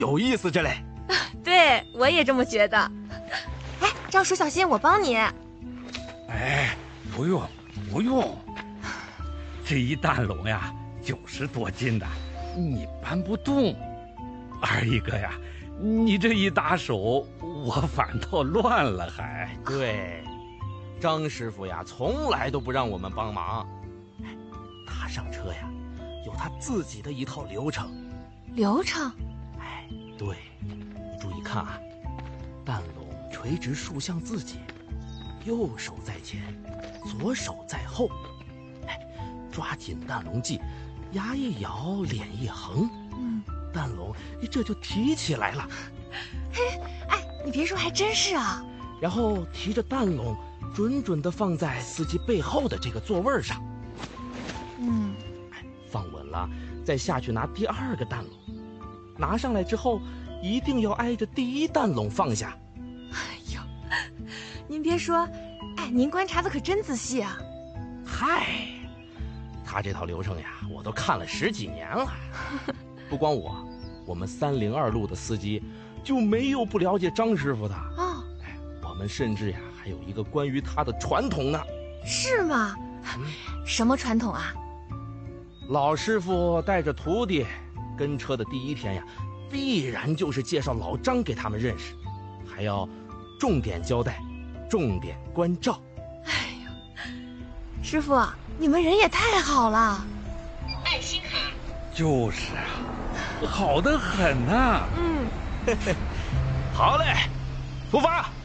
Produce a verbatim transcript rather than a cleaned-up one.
有意思着嘞。 对，我也这么觉得。哎，张叔小心，我帮你。 哎，不用不用，这一担笼呀，九十多斤的，你搬不动。二一哥呀，你这一搭手，我反倒乱了还。 对，张师傅呀，从来都不让我们帮忙。哎，他上车呀，有他自己的一套流程。 流程？ 哎，对，你注意看啊，担笼垂直竖向自己，右手在前，左手在后。哎，抓紧担笼系，牙一咬，脸一横，嗯，担笼这就提起来了。 嘿，哎，你别说，还真是啊。 然后提着担笼，准准地放在司机背后的这个座位上。 嗯， 哎，放稳了，再下去拿第二个担笼。拿上来之后，一定要挨着第一担笼放下。 哎呦，您别说，哎，您观察的可真仔细啊。 嗨，他这套流程呀，我都看了十几年了。不光我，我们三零二路的司机就没有不了解张师傅的。 哦， 哎，我们甚至呀还有一个关于他的传统呢。 是吗？嗯，什么传统啊？ 老师傅带着徒弟跟车的第一天呀，必然就是介绍老张给他们认识，还要重点交代，重点关照。 哎呦，师傅，你们人也太好了。 爱心卡。 就是啊，好得很呐。 嗯， 好嘞，出发。